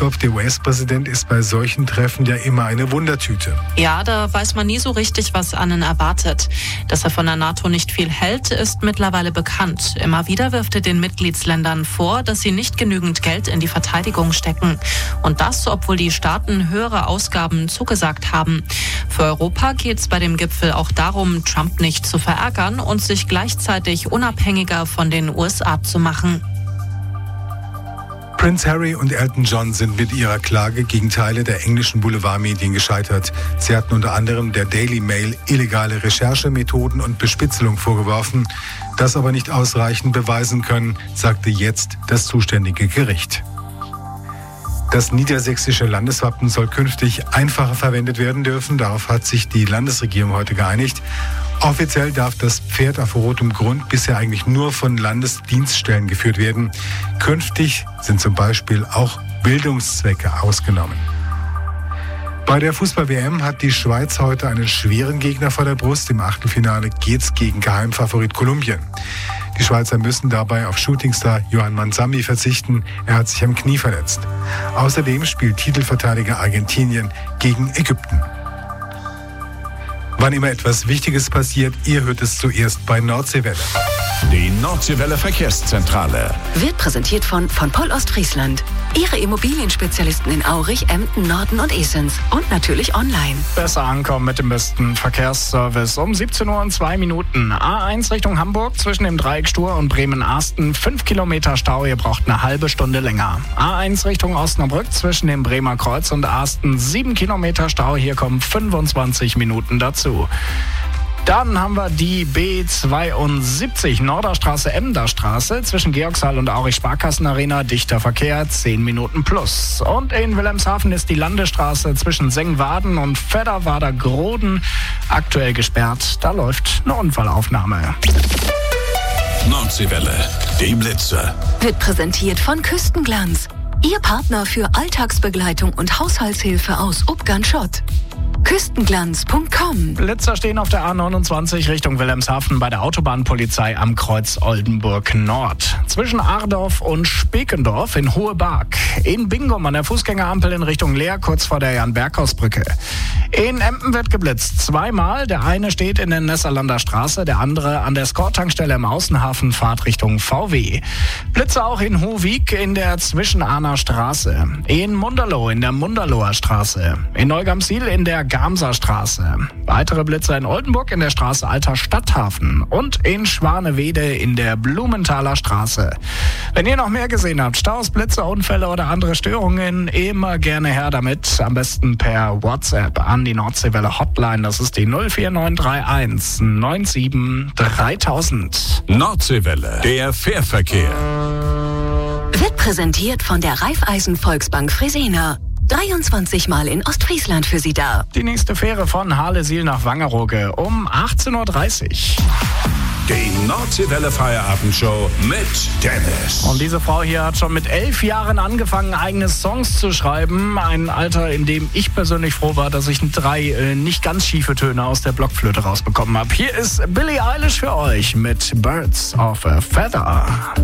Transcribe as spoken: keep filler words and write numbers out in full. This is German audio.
Peskov, der U S-Präsident, ist bei solchen Treffen ja immer eine Wundertüte. Ja, da weiß man nie so richtig, was einen erwartet. Dass er von der NATO nicht viel hält, ist mittlerweile bekannt. Immer wieder wirft er den Mitgliedsländern vor, dass sie nicht genügend Geld in die Verteidigung stecken. Und das, obwohl die Staaten höhere Ausgaben zugesagt haben. Für Europa geht es bei dem Gipfel auch darum, Trump nicht zu verärgern und sich gleichzeitig unabhängiger von den U S A zu machen. Prince Harry und Elton John sind mit ihrer Klage gegen Teile der englischen Boulevardmedien gescheitert. Sie hatten unter anderem der Daily Mail illegale Recherchemethoden und Bespitzelung vorgeworfen, das aber nicht ausreichend beweisen können, sagte jetzt das zuständige Gericht. Das niedersächsische Landeswappen soll künftig einfacher verwendet werden dürfen. Darauf hat sich die Landesregierung heute geeinigt. Offiziell darf das Pferd auf rotem Grund bisher eigentlich nur von Landesdienststellen geführt werden. Künftig sind zum Beispiel auch Bildungszwecke ausgenommen. Bei der Fußball-W M hat die Schweiz heute einen schweren Gegner vor der Brust. Im Achtelfinale geht's gegen Geheimfavorit Kolumbien. Die Schweizer müssen dabei auf Shootingstar Johann Manzambi verzichten. Er hat sich am Knie verletzt. Außerdem spielt Titelverteidiger Argentinien gegen Ägypten. Wann immer etwas Wichtiges passiert, ihr hört es zuerst bei Nordseewelle. Die Nordseewelle Verkehrszentrale wird präsentiert von von Poll Ostfriesland. Ihre Immobilienspezialisten in Aurich, Emden, Norden und Esens. Und natürlich online. Besser ankommen mit dem besten Verkehrsservice. Um siebzehn Uhr und zwei Minuten. A eins Richtung Hamburg zwischen dem Dreieck Stur und Bremen-Arsten. fünf Kilometer Stau, ihr braucht eine halbe Stunde länger. A eins Richtung Osnabrück zwischen dem Bremer Kreuz und Arsten. sieben Kilometer Stau, hier kommen fünfundzwanzig Minuten dazu. Dann haben wir die B zweiundsiebzig, Norderstraße, Emderstraße, zwischen Georgshall und Aurich Sparkassenarena, dichter Verkehr, zehn Minuten plus. Und in Wilhelmshaven ist die Landesstraße zwischen Sengwaden und Vedderwader-Groden aktuell gesperrt. Da läuft eine Unfallaufnahme. Nordseewelle, die Blitze. Wird präsentiert von Küstenglanz. Ihr Partner für Alltagsbegleitung und Haushaltshilfe aus Ubgan-Schott. Küstenglanz Punkt com. Blitzer stehen auf der A neunundzwanzig Richtung Wilhelmshaven bei der Autobahnpolizei am Kreuz Oldenburg Nord. Zwischen Ardorf und Spekendorf in Hohebarg. In Bingum an der Fußgängerampel in Richtung Leer, kurz vor der Jan-Berghaus-Brücke. In Emden wird geblitzt. Zweimal. Der eine steht in der Nesserlander Straße, der andere an der Skor-Tankstelle im Außenhafen, Fahrt Richtung V W. Blitze auch in Hohwig in der Zwischenahner Straße. In Munderloh in der Munderloher Straße. In Neugamsil in der Gamser Straße. Weitere Blitzer in Oldenburg in der Straße Alter Stadthafen und in Schwanewede in der Blumenthaler Straße. Wenn ihr noch mehr gesehen habt, Staus, Blitze, Unfälle oder andere Störungen, immer gerne her damit. Am besten per WhatsApp an die Nordseewelle Hotline. Das ist die null vier neun drei eins neun sieben dreitausend. Nordseewelle, der Fährverkehr. Wird präsentiert von der Raiffeisen Volksbank Fresenier. dreiundzwanzig Mal in Ostfriesland für Sie da. Die nächste Fähre von Harlesiel nach Wangerooge um achtzehn Uhr dreißig. Die Nordseewelle Feierabendshow mit Dennis. Und diese Frau hier hat schon mit elf Jahren angefangen, eigene Songs zu schreiben. Ein Alter, in dem ich persönlich froh war, dass ich drei äh, nicht ganz schiefe Töne aus der Blockflöte rausbekommen habe. Hier ist Billie Eilish für euch mit Birds of a Feather.